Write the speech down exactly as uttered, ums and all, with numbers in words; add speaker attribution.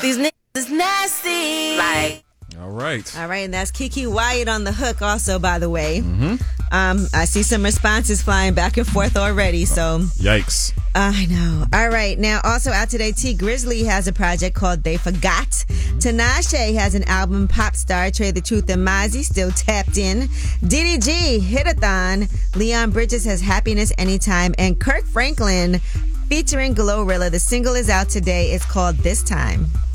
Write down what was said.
Speaker 1: These niggas is nasty. Like.
Speaker 2: All right.
Speaker 3: All right, and that's Kiki Wyatt on the hook also, by the way.
Speaker 2: Mm-hmm.
Speaker 3: Um, I see some responses flying back and forth already, so.
Speaker 2: Yikes.
Speaker 3: I know. All right, now also out today, T Grizzly has a project called They Forgot. Tinashe has an album, Pop Star, Trey the Truth, and Mozzie still tapped in. D D G, Hit-a-thon. Leon Bridges has Happiness Anytime. And Kirk Franklin featuring Glorilla. The single is out today. It's called This Time.